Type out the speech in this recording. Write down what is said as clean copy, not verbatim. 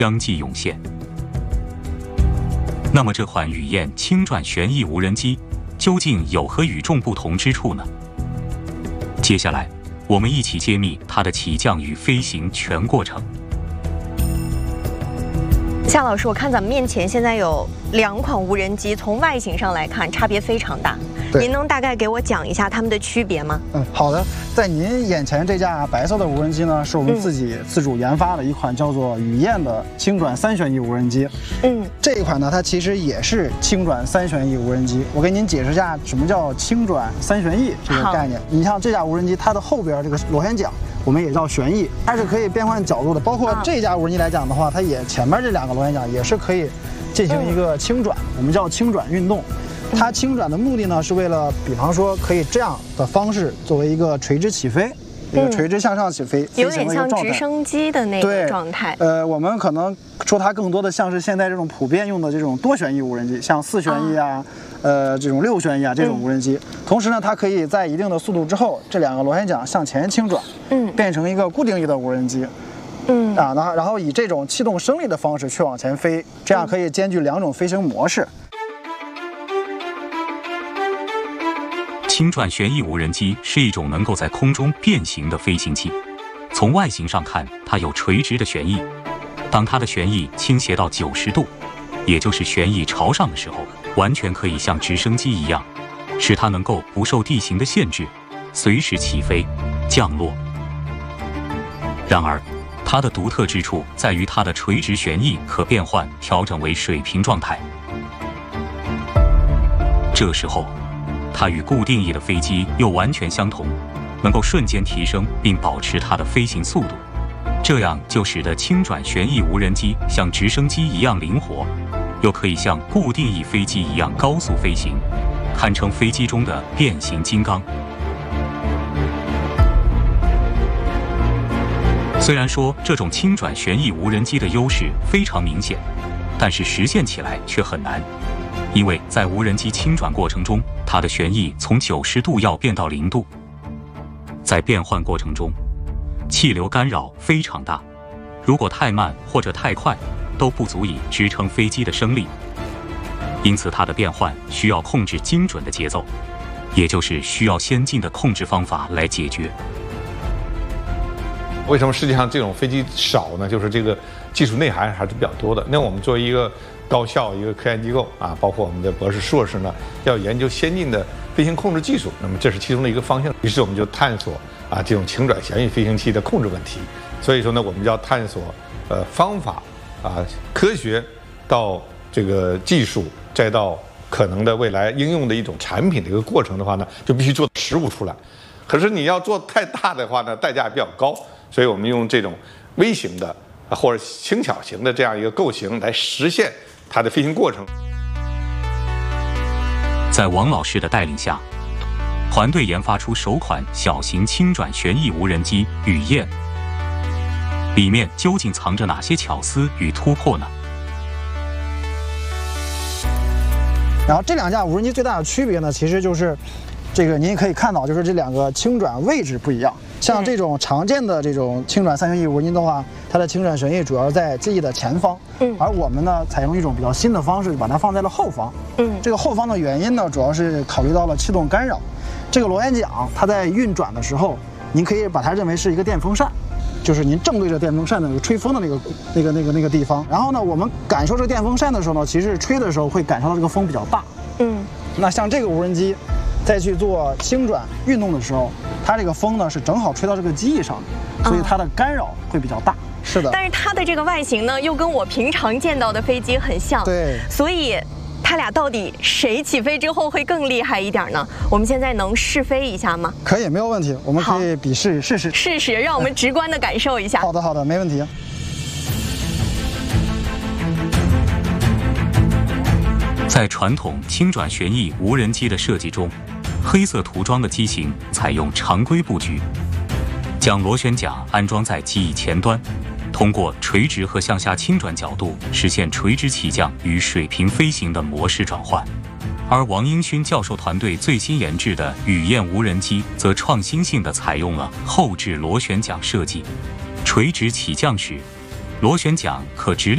相继涌现。那么这款雨燕轻转旋翼无人机究竟有何与众不同之处呢？接下来，我们一起揭秘它的起降与飞行全过程。 夏老师，我看咱们面前现在有2款无人机，从外形上来看差别非常大。您能大概给我讲一下它们的区别吗？ 好的。在您眼前这架白色的无人机呢，是我们自己自主研发的一款叫做雨燕的轻转3旋翼无人机。这一款呢，它其实也是轻转3旋翼无人机。我给您解释一下什么叫轻转3旋翼这个概念。你像这架无人机，它的后边这个螺旋桨，我们也叫旋翼，它是可以变换角度的。包括这架无人机来讲的话，它也前面这2个螺旋桨也是可以进行一个轻转，我们叫轻转运动。它轻转的目的呢，是为了，比方说可以这样的方式作为一个垂直起飞，一个垂直向上起飞， 有点像直升机的那个状态。 我们可能说它更多的像是现在这种普遍用的这种多旋翼无人机，像4旋翼啊，这种6旋翼啊这种无人机。同时呢，它可以在一定的速度之后，这2个螺旋桨向前轻转，变成一个固定翼的无人机。然后以这种气动升力的方式去往前飞，这样可以兼具2种飞行模式。 轻转旋翼无人机是一种能够在空中变形的飞行器。从外形上看，它有垂直的旋翼。当它的旋翼倾斜到90度，也就是旋翼朝上的时候，完全可以像直升机一样，使它能够不受地形的限制，随时起飞、降落。然而，它的独特之处在于它的垂直旋翼可变换调整为水平状态。这时候，它与固定翼的飞机又完全相同，能够瞬间提升并保持它的飞行速度，这样就使得轻转旋翼无人机像直升机一样灵活，又可以像固定翼飞机一样高速飞行，堪称飞机中的变形金刚。虽然说这种轻转旋翼无人机的优势非常明显，但是实现起来却很难。因为在无人机轻转过程中，它的旋翼从90度要变到0度，在变换过程中，气流干扰非常大，如果太慢或者太快，都不足以支撑飞机的升力。因此，它的变换需要控制精准的节奏，也就是需要先进的控制方法来解决。 为什么世界上这种飞机少呢？就是这个技术内涵还是比较多的。那我们作为一个高校一个科研机构啊，包括我们的博士、硕士呢，要研究先进的飞行控制技术，那么这是其中的一个方向。于是我们就探索这种轻转旋翼飞行器的控制问题。所以说呢，我们要探索方法科学到这个技术，再到可能的未来应用的一种产品的一个过程的话呢，就必须做实物出来。可是你要做太大的话呢，代价比较高，所以我们用这种微型的或者轻巧型的这样一个构型来实现它的飞行过程。 在王老师的带领下，团队研发出首款小型轻转旋翼无人机雨燕。里面究竟藏着哪些巧思与突破呢？ 然后这2架无人机最大的区别呢，其实就是这个您也可以看到，就是这2个轻转位置不一样。像这种常见的这种轻转3旋翼无人机的话，它的轻转旋翼主要在机翼的前方，而我们呢采用一种比较新的方式，把它放在了后方。这个后方的原因呢，主要是考虑到了气动干扰。这个螺旋桨它在运转的时候，您可以把它认为是一个电风扇，就是您正对着电风扇的那个吹风的那个地方。然后呢，我们感受这个电风扇的时候呢，其实吹的时候会感受到这个风比较大。那像这个无人机再去做轻转运动的时候，它这个风呢是正好吹到这个机翼上的，所以它的干扰会比较大。是的。 但是它的这个外形呢，又跟我平常见到的飞机很像。 对。 所以它俩到底谁起飞之后会更厉害一点呢？我们现在能试飞一下吗？ 可以，没有问题，我们可以比试试试， 让我们直观的感受一下。 好的，没问题。 在传统轻转旋翼无人机的设计中，黑色涂装的机型采用常规布局，将螺旋桨安装在机翼前端，通过垂直和向下轻转角度实现垂直起降与水平飞行的模式转换。而王英勋教授团队最新研制的雨燕无人机则创新性地采用了后置螺旋桨设计，垂直起降时，螺旋桨可直立